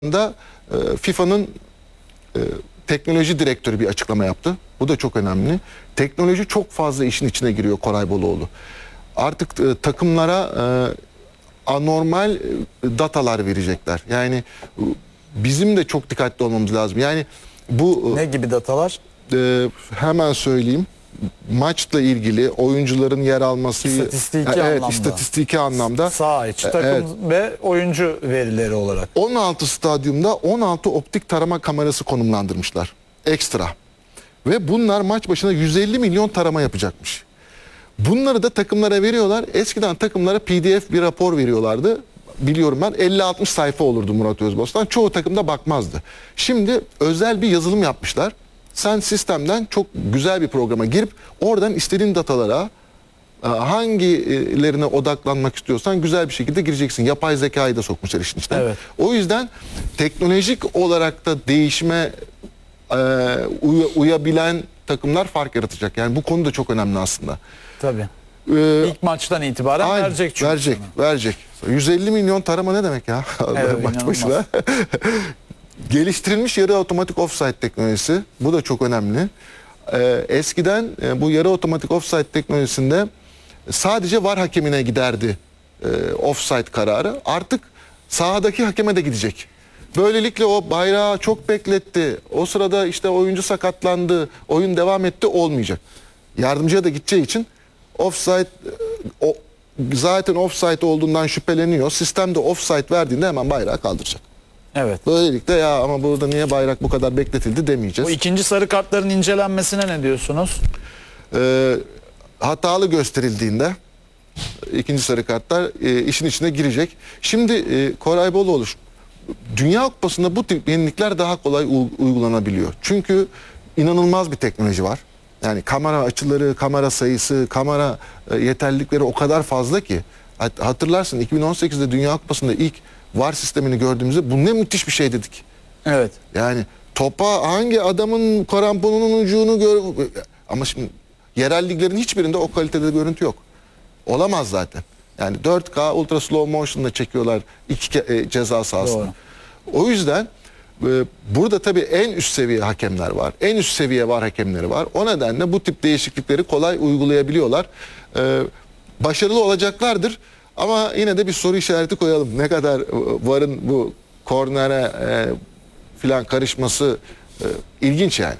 da FIFA'nın teknoloji direktörü bir açıklama yaptı. Bu da çok önemli. Teknoloji çok fazla işin içine giriyor Koray Boluoğlu. Artık takımlara anormal datalar verecekler. Yani bizim de çok dikkatli olmamız lazım. Yani bu ne gibi datalar? Hemen söyleyeyim. Maçla ilgili oyuncuların yer alması, İstatistiki anlamda. istatistiki anlamda. Saha içi takım ve oyuncu verileri olarak. 16 stadyumda 16 optik tarama kamerası konumlandırmışlar. Ekstra. Ve bunlar maç başına 150 milyon tarama yapacakmış. Bunları da takımlara veriyorlar. Eskiden takımlara PDF bir rapor veriyorlardı. Biliyorum ben 50-60 sayfa olurdu Murat Özbostan. Çoğu takımda bakmazdı. Şimdi özel bir yazılım yapmışlar. Sen sistemden çok güzel bir programa girip oradan istediğin datalara hangilerine odaklanmak istiyorsan güzel bir şekilde gireceksin. Yapay zekayı da sokmuşlar işin içine. Evet. O yüzden teknolojik olarak da değişime uyabilen takımlar fark yaratacak. Yani bu konu da çok önemli aslında. Tabii. İlk maçtan itibaren verecek çünkü. Verecek. 150 milyon tarama ne demek ya? Evet, maç başına. Geliştirilmiş yarı otomatik offside teknolojisi. Bu da çok önemli. Eskiden bu yarı otomatik offside teknolojisinde sadece VAR hakemine giderdi offside kararı. Artık sahadaki hakeme de gidecek. Böylelikle o bayrağı çok bekletti. O sırada işte oyuncu sakatlandı, oyun devam etti olmayacak. Yardımcıya da gideceği için offside zaten offside olduğundan şüpheleniyor. Sistemde offside verdiğinde hemen bayrağı kaldıracak. Evet. Böylelikle ya ama burada niye bayrak bu kadar bekletildi demeyeceğiz. Bu ikinci sarı kartların incelenmesine ne diyorsunuz? Hatalı gösterildiğinde ikinci sarı kartlar işin içine girecek. Şimdi Koray Boluoğlu, Dünya Kupası'nda bu tip yenilikler daha kolay uygulanabiliyor. Çünkü inanılmaz bir teknoloji var. Yani kamera açıları, kamera sayısı, kamera yeterlilikleri o kadar fazla ki. Hatırlarsın 2018'de Dünya Kupası'nda ilk VAR sistemini gördüğümüzde bu ne müthiş bir şey dedik. Evet. Yani topa hangi adamın karamponunun ucunu ama şimdi yerel liglerin hiçbirinde o kalitede görüntü yok. Olamaz zaten. Yani 4K ultra slow motion'da çekiyorlar iki ceza sahasında. O yüzden burada tabii en üst seviye hakemler var. En üst seviye VAR hakemleri var. O nedenle bu tip değişiklikleri kolay uygulayabiliyorlar. Başarılı olacaklardır. Ama yine de bir soru işareti koyalım. Ne kadar VAR'ın bu kornere filan karışması ilginç yani.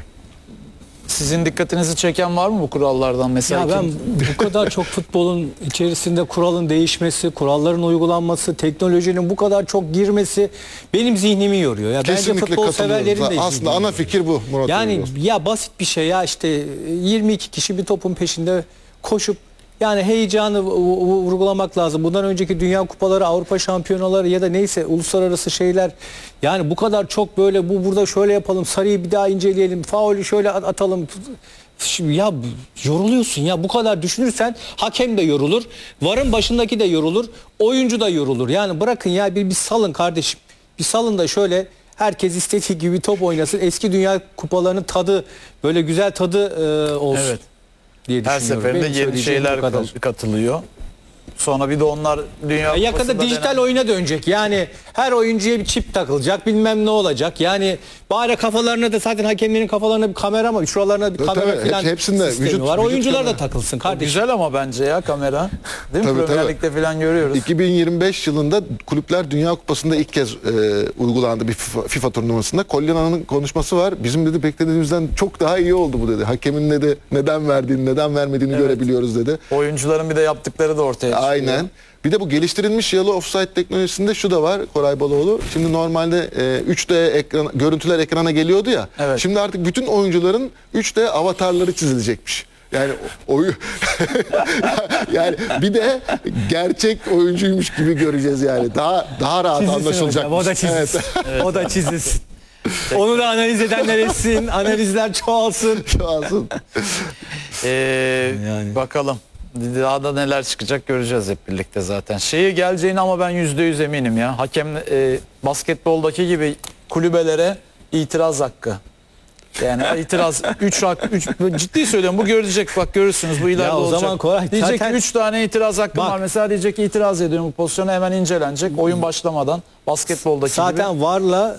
Sizin dikkatinizi çeken var mı bu kurallardan mesela? Ya ben bu kadar çok futbolun içerisinde kuralın değişmesi, kuralların uygulanması, teknolojinin bu kadar çok girmesi benim zihnimi yoruyor. Ya bence futbol severlerin de aslında ana fikir bu Murat. Yani ya basit bir şey ya işte 22 kişi bir topun peşinde koşup yani heyecanı vurgulamak lazım. Bundan önceki Dünya Kupaları, Avrupa Şampiyonaları ya da neyse uluslararası şeyler. Yani bu kadar çok böyle burada şöyle yapalım, sarıyı bir daha inceleyelim, faulü şöyle atalım. Ya yoruluyorsun ya, bu kadar düşünürsen hakem de yorulur, VAR'ın başındaki de yorulur, oyuncu da yorulur. Yani bırakın ya bir salın kardeşim. Bir salın da şöyle herkes istediği gibi top oynasın. Eski Dünya Kupalarının tadı böyle güzel tadı olsun. Evet. Her seferinde yeni şeyler katılıyor. Sonra bir de onlar Dünya yakında dijital oyuna dönecek. Yani her oyuncuya bir çip takılacak, bilmem ne olacak. Yani bari kafalarına da zaten hakemlerin kafalarına bir kamera ama şuralarına bir kamera falan hepsinde sistemi var. Oyuncular da takılsın kardeşim. Güzel ama bence ya kamera. Değil mi? Premier Lig'de falan görüyoruz. 2025 yılında Kulüpler Dünya Kupası'nda ilk kez uygulandı bir FIFA turnuvasında. Collina'nın konuşması var. Bizim dedi beklediğimizden çok daha iyi oldu bu dedi. Hakemin dedi neden verdiğini, neden vermediğini görebiliyoruz dedi. Oyuncuların bir de yaptıkları da ortaya çıkıyor. Aynen. Bir de bu geliştirilmiş yalı offside teknolojisinde şu da var Koray Boluoğlu. Şimdi normalde 3D görüntüler ekrana geliyordu ya. Evet. Şimdi artık bütün oyuncuların 3D avatarları çizilecekmiş. Yani yani bir de gerçek oyuncuymuş gibi göreceğiz yani. Daha rahat anlaşılacak. O da çizilsin. Evet. O da çizilsin. Onu da analiz edenler etsin. Analizler çoğalsın. Çoğalsın. Yani. Bakalım. Daha da neler çıkacak göreceğiz hep birlikte zaten. Şeye geleceğini ama ben %100 eminim ya. Hakem basketboldaki gibi kulübelere itiraz hakkı. Yani itiraz 3 ciddi söylüyorum bu görecek bak görürsünüz bu ileride olacak. Zaman Koray, diyecek zaten, ki 3 tane itiraz hakkım bak, var. Mesela diyecek ki itiraz ediyorum bu pozisyona hemen incelenecek oyun başlamadan basketboldaki zaten gibi. VAR'la